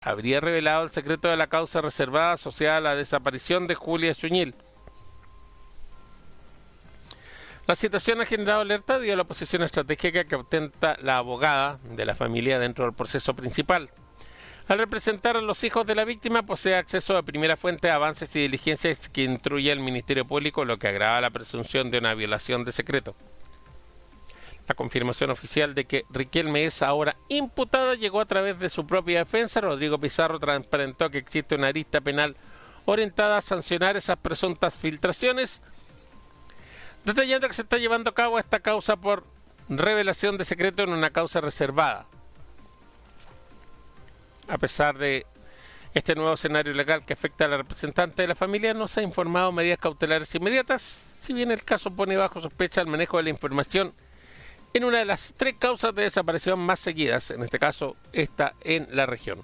habría revelado el secreto de la causa reservada asociada a la desaparición de Julia Chuñil. La situación ha generado alerta debido a la posición estratégica que ostenta la abogada de la familia dentro del proceso principal. Al representar a los hijos de la víctima, posee acceso a primera fuente a avances y diligencias que instruye al Ministerio Público, lo que agrava la presunción de una violación de secreto. La confirmación oficial de que Riquelme es ahora imputada llegó a través de su propia defensa. Rodrigo Pizarro transparentó que existe una arista penal orientada a sancionar esas presuntas filtraciones, detallando que se está llevando a cabo esta causa por revelación de secreto en una causa reservada. A pesar de este nuevo escenario legal que afecta a la representante de la familia, no se ha informado medidas cautelares inmediatas, si bien el caso pone bajo sospecha el manejo de la información en una de las 3 causas de desaparición más seguidas, en este caso esta en la región.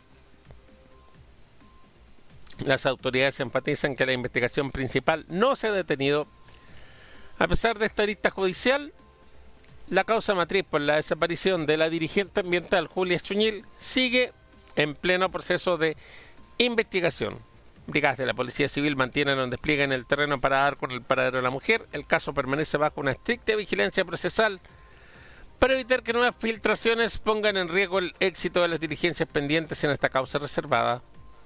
Las autoridades enfatizan que la investigación principal no se ha detenido. A pesar de esta arista judicial, la causa matriz por la desaparición de la dirigente ambiental Julia Chuñil sigue en pleno proceso de investigación. Brigadas de la Policía Civil mantienen un despliegue en el terreno para dar con el paradero de la mujer. El caso permanece bajo una estricta vigilancia procesal para evitar que nuevas filtraciones pongan en riesgo el éxito de las diligencias pendientes en esta causa reservada.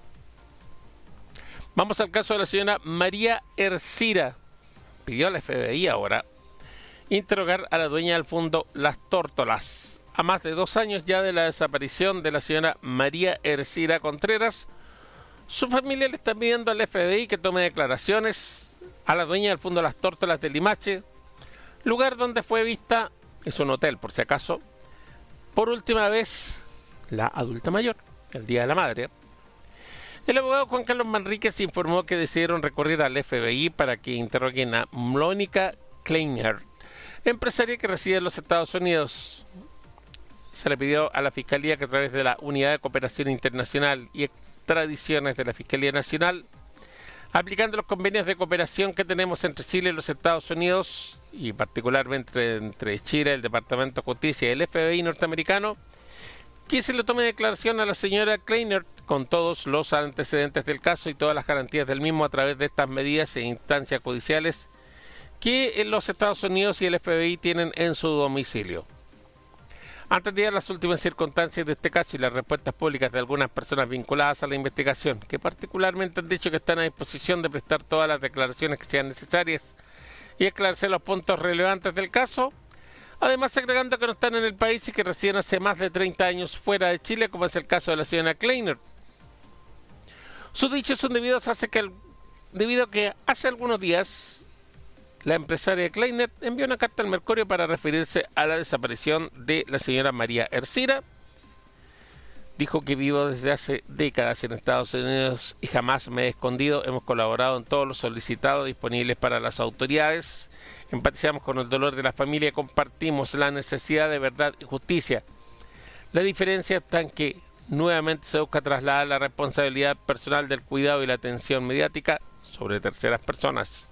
Vamos al caso de la señora María Ercira. Pidió a la FBI ahora interrogar a la dueña del fondo Las Tórtolas. A más de 2 años ya de la desaparición de la señora María Ercira Contreras, su familia le está pidiendo al FBI que tome declaraciones a la dueña del fondo Las Tórtolas de Limache, lugar donde fue vista, es un hotel por si acaso, por última vez la adulta mayor, el Día de la Madre. El abogado Juan Carlos Manríquez informó que decidieron recurrir al FBI para que interroguen a Mónica Kleiner, empresaria que reside en los Estados Unidos. Se le pidió a la Fiscalía que a través de la Unidad de Cooperación Internacional y Extradiciones de la Fiscalía Nacional, aplicando los convenios de cooperación que tenemos entre Chile y los Estados Unidos, y particularmente entre Chile, el Departamento de Justicia y el FBI norteamericano, que se le tome declaración a la señora Kleiner con todos los antecedentes del caso y todas las garantías del mismo a través de estas medidas e instancias judiciales que los Estados Unidos y el FBI tienen en su domicilio. Antes de dar las últimas circunstancias de este caso y las respuestas públicas de algunas personas vinculadas a la investigación, que particularmente han dicho que están a disposición de prestar todas las declaraciones que sean necesarias y esclarecer los puntos relevantes del caso, además agregando que no están en el país y que residen hace más de 30 años fuera de Chile, como es el caso de la señora Kleiner. Sus dichos son debido a que hace algunos días la empresaria Kleiner envió una carta al Mercurio para referirse a la desaparición de la señora María Ercira. Dijo que vivo desde hace décadas en Estados Unidos y jamás me he escondido. Hemos colaborado en todos los solicitados disponibles para las autoridades. Empatizamos con el dolor de la familia y compartimos la necesidad de verdad y justicia. La diferencia está en que nuevamente se busca trasladar la responsabilidad personal del cuidado y la atención mediática sobre terceras personas.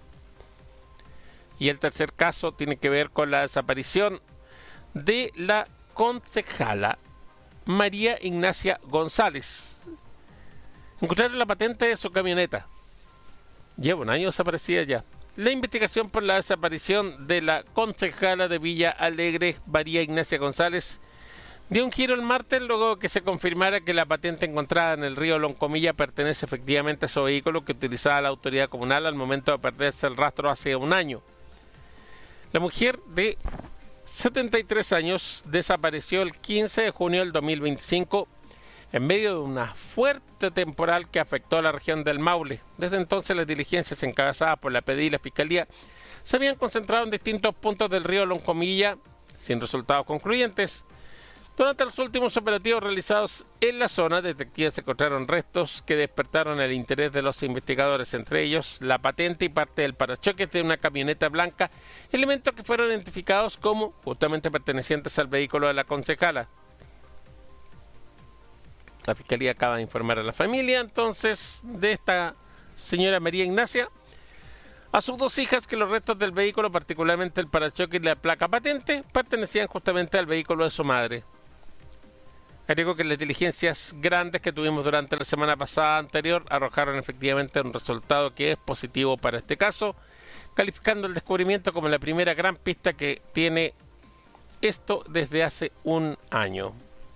Y el tercer caso tiene que ver con la desaparición de la concejala María Ignacia González. Encontraron la patente de su camioneta. Lleva un año desaparecida ya. La investigación por la desaparición de la concejala de Villa Alegre, María Ignacia González, dio un giro el martes luego que se confirmara que la patente encontrada en el río Loncomilla pertenece efectivamente a su vehículo que utilizaba la autoridad comunal al momento de perderse el rastro hace un año. La mujer de 73 años desapareció el 15 de junio del 2025 en medio de una fuerte temporal que afectó a la región del Maule. Desde entonces las diligencias encabezadas por la PDI y la Fiscalía se habían concentrado en distintos puntos del río Loncomilla sin resultados concluyentes. Durante los últimos operativos realizados en la zona, detectives encontraron restos que despertaron el interés de los investigadores, entre ellos la patente y parte del parachoques de una camioneta blanca, elementos que fueron identificados como justamente pertenecientes al vehículo de la concejala. La Fiscalía acaba de informar a la familia entonces de esta señora María Ignacia, a sus 2 hijas, que los restos del vehículo, particularmente el parachoques y la placa patente, pertenecían justamente al vehículo de su madre. Agregó que las diligencias grandes que tuvimos durante la semana pasada anterior arrojaron efectivamente un resultado que es positivo para este caso, calificando el descubrimiento como la primera gran pista que tiene esto desde hace un año.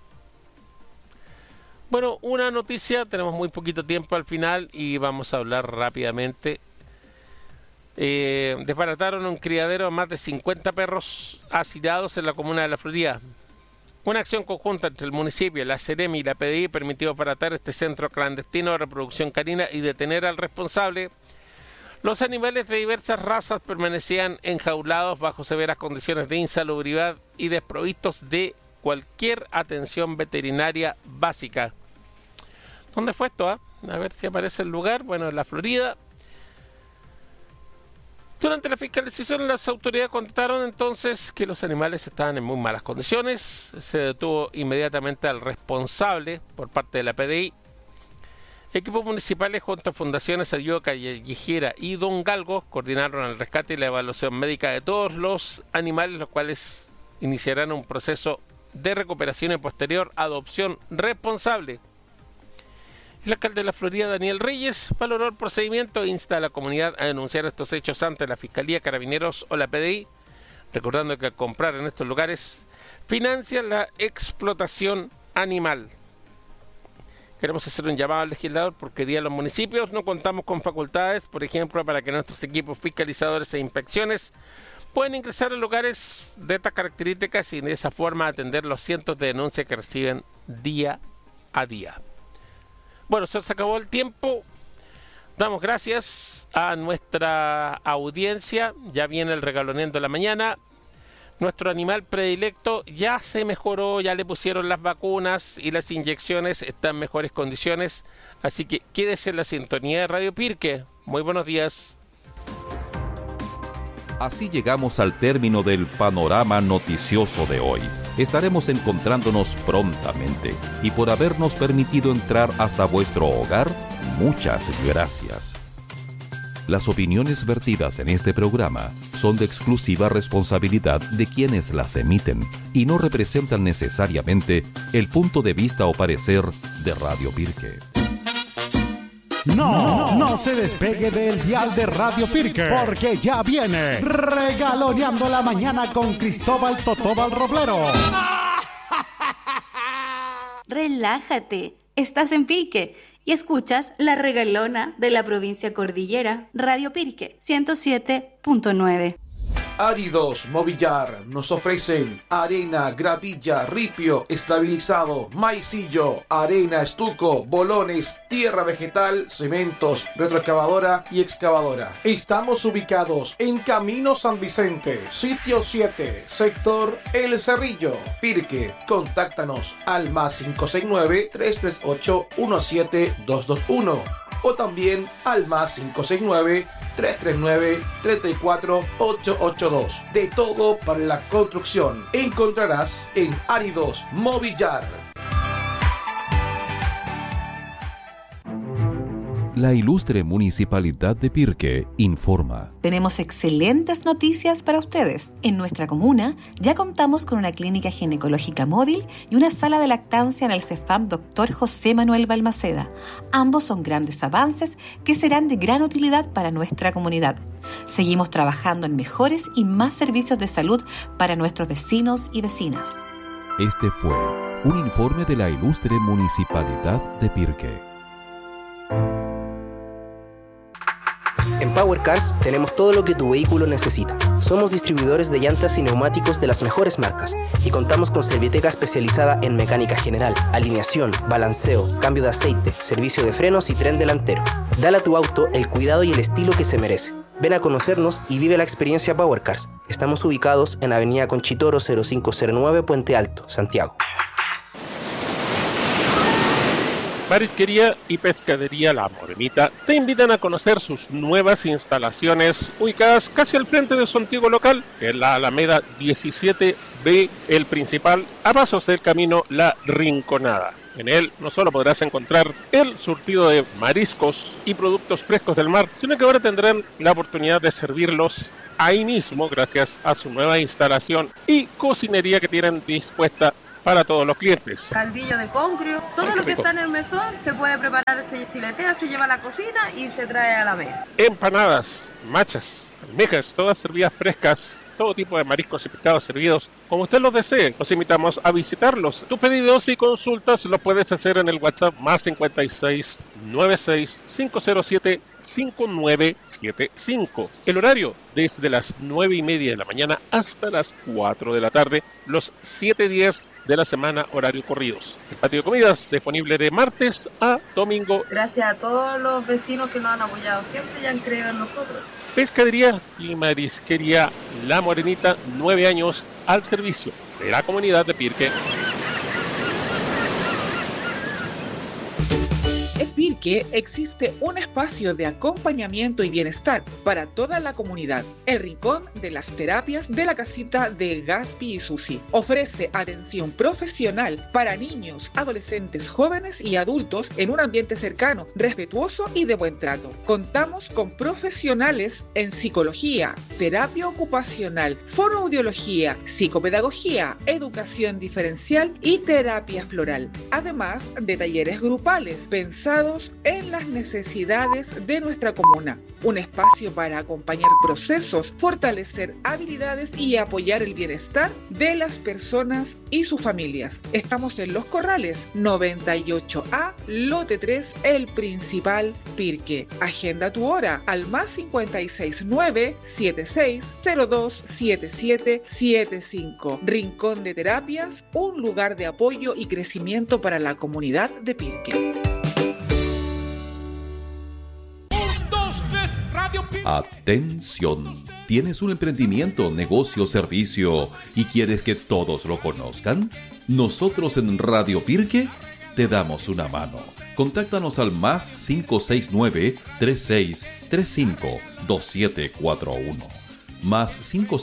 Bueno, una noticia, tenemos muy poquito tiempo al final y vamos a hablar rápidamente. Desbarataron un criadero de más de 50 perros hacinados en la comuna de La Florida. Una acción conjunta entre el municipio, la Seremi y la PDI permitió aparatar este centro clandestino de reproducción canina y detener al responsable. Los animales de diversas razas permanecían enjaulados bajo severas condiciones de insalubridad y desprovistos de cualquier atención veterinaria básica. ¿Dónde fue esto? A ver si aparece el lugar. Bueno, en La Florida. Durante la fiscalización, las autoridades contaron entonces que los animales estaban en muy malas condiciones. Se detuvo inmediatamente al responsable por parte de la PDI. Equipos municipales junto a fundaciones Ayuda Callejera y Don Galgo coordinaron el rescate y la evaluación médica de todos los animales, los cuales iniciarán un proceso de recuperación y posterior adopción responsable. El alcalde de La Florida, Daniel Reyes, valoró el procedimiento e insta a la comunidad a denunciar estos hechos ante la Fiscalía, Carabineros o la PDI, recordando que al comprar en estos lugares financian la explotación animal. Queremos hacer un llamado al legislador porque día los municipios no contamos con facultades, por ejemplo, para que nuestros equipos fiscalizadores e inspecciones puedan ingresar a lugares de estas características y de esa forma atender los cientos de denuncias que reciben día a día. Bueno, se nos acabó el tiempo. Damos gracias a nuestra audiencia. Ya viene el regaloneando de la mañana. Nuestro animal predilecto ya se mejoró, ya le pusieron las vacunas y las inyecciones, está en mejores condiciones. Así que quédese en la sintonía de Radio Pirque. Muy buenos días. Así llegamos al término del panorama noticioso de hoy. Estaremos encontrándonos prontamente y por habernos permitido entrar hasta vuestro hogar, muchas gracias. Las opiniones vertidas en este programa son de exclusiva responsabilidad de quienes las emiten y no representan necesariamente el punto de vista o parecer de Radio Pirque. No se despegue del dial de Radio Pirque, porque ya viene Regaloneando la Mañana con Cristóbal Totobal Roblero. Relájate, estás en Pirque y escuchas la regalona de la provincia cordillera, Radio Pirque 107.9. Áridos Movillar nos ofrecen arena, gravilla, ripio, estabilizado, maicillo, arena, estuco, bolones, tierra vegetal, cementos, retroexcavadora y excavadora. Estamos ubicados en Camino San Vicente, sitio 7, sector El Cerrillo, Pirque. Contáctanos al +569 338 17221 o también al +569 339 34 882. De todo para la construcción encontrarás en Áridos Movillar. La ilustre Municipalidad de Pirque informa. Tenemos excelentes noticias para ustedes. En nuestra comuna ya contamos con una clínica ginecológica móvil y una sala de lactancia en el CEFAM Dr. José Manuel Balmaceda. Ambos son grandes avances que serán de gran utilidad para nuestra comunidad. Seguimos trabajando en mejores y más servicios de salud para nuestros vecinos y vecinas. Este fue un informe de la ilustre Municipalidad de Pirque. En Power Cars tenemos todo lo que tu vehículo necesita. Somos distribuidores de llantas y neumáticos de las mejores marcas y contamos con Serviteca especializada en mecánica general, alineación, balanceo, cambio de aceite, servicio de frenos y tren delantero. Dale a tu auto el cuidado y el estilo que se merece. Ven a conocernos y vive la experiencia Power Cars. Estamos ubicados en Avenida Conchitoro 0509, Puente Alto, Santiago. Marisquería y Pescadería La Morenita te invitan a conocer sus nuevas instalaciones ubicadas casi al frente de su antiguo local, que es la Alameda 17B, el principal, a pasos del camino La Rinconada. En él no solo podrás encontrar el surtido de mariscos y productos frescos del mar, sino que ahora tendrán la oportunidad de servirlos ahí mismo gracias a su nueva instalación y cocinería que tienen dispuesta para todos los clientes. Caldillo de congrio, todo lo que está en el mesón se puede preparar, se filetea, se lleva a la cocina y se trae a la mesa. Empanadas, machas, almejas, todas servidas frescas, todo tipo de mariscos y pescados servidos como usted los desee. Los invitamos a visitarlos. Tus pedidos y consultas los puedes hacer en el WhatsApp más 56 96 507 5975. El horario desde las 9:30 de la mañana hasta las 4 de la tarde, los 7 días de la semana, horario corridos. El patio de comidas disponible de martes a domingo. Gracias a todos los vecinos que nos han apoyado siempre y han creído en nosotros. Pescadería y marisquería La Morenita, 9 años al servicio de la comunidad de Pirque. En Pirque existe un espacio de acompañamiento y bienestar para toda la comunidad. El Rincón de las Terapias de la Casita de Gaspi y Susi ofrece atención profesional para niños, adolescentes, jóvenes y adultos en un ambiente cercano, respetuoso y de buen trato. Contamos con profesionales en psicología, terapia ocupacional, fonoaudiología, psicopedagogía, educación diferencial y terapia floral, además de talleres grupales pensados en las necesidades de nuestra comuna. Un espacio para acompañar procesos, fortalecer habilidades y apoyar el bienestar de las personas y sus familias. Estamos en Los Corrales, 98A, lote 3, El Principal, Pirque. Agenda tu hora al más 569 7602 7775. Rincón de Terapias, un lugar de apoyo y crecimiento para la comunidad de Pirque. Atención, ¿tienes un emprendimiento, negocio, servicio y quieres que todos lo conozcan? Nosotros en Radio Pirque te damos una mano. Contáctanos al más 569-3635-2741. Más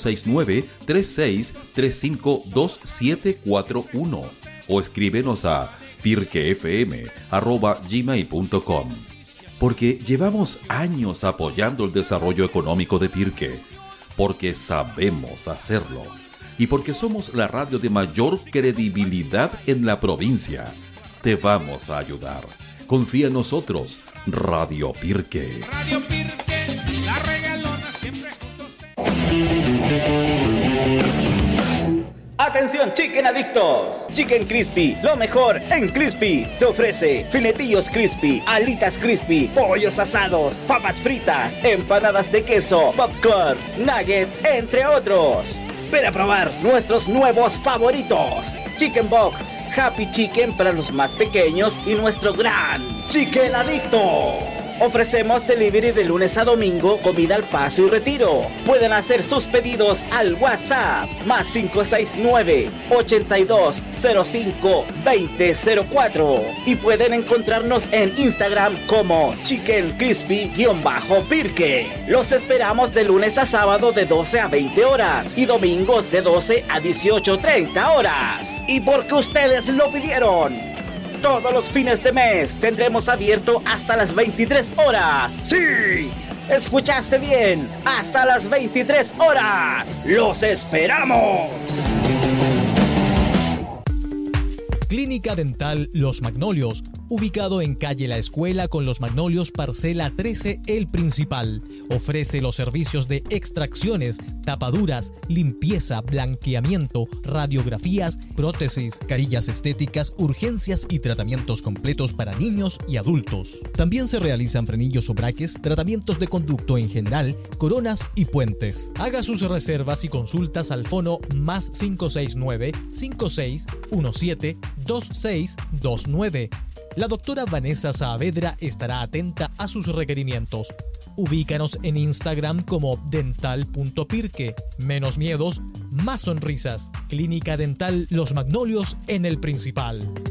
569-3635-2741. O escríbenos a pirquefm@gmail.com. Porque llevamos años apoyando el desarrollo económico de Pirque, porque sabemos hacerlo y porque somos la radio de mayor credibilidad en la provincia. Te vamos a ayudar. Confía en nosotros, Radio Pirque. Radio Pirque, la regalona siempre juntos. Atención chicken adictos, Chicken Crispy, lo mejor en Crispy. Te ofrece filetillos crispy, alitas crispy, pollos asados, papas fritas, empanadas de queso, popcorn, nuggets, entre otros. Ven a probar nuestros nuevos favoritos: Chicken Box, Happy Chicken para los más pequeños y nuestro gran Chicken Adicto. Ofrecemos delivery de lunes a domingo, comida al paso y retiro. Pueden hacer sus pedidos al WhatsApp más 569-8205-2004 y pueden encontrarnos en Instagram como Chicken Crispy-Pirque. Los esperamos de lunes a sábado de 12 a 20 horas y domingos de 12 a 18:30 horas. Y porque ustedes lo pidieron, todos los fines de mes tendremos abierto hasta las 23 horas. ¡Sí! ¿Escuchaste bien? ¡Hasta las 23 horas! ¡Los esperamos! Clínica Dental Los Magnolios, ubicado en calle La Escuela con Los Magnolios, parcela 13, El Principal. Ofrece los servicios de extracciones, tapaduras, limpieza, blanqueamiento, radiografías, prótesis, carillas estéticas, urgencias y tratamientos completos para niños y adultos. También se realizan frenillos o braques, tratamientos de conducto en general, coronas y puentes. Haga sus reservas y consultas al fono más 569-5617-2629. La doctora Vanessa Saavedra estará atenta a sus requerimientos. Ubícanos en Instagram como dental.pirque. Menos miedos, más sonrisas. Clínica Dental Los Magnolios en El Principal.